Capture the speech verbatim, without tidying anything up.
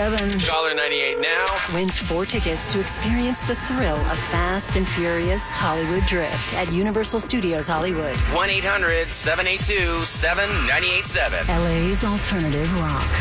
seven. one ninety-eight now. Wins four tickets to experience the thrill of Fast and Furious Hollywood Drift at Universal Studios Hollywood. one eight hundred seven eight two seven nine eight seven. L A's alternative rock.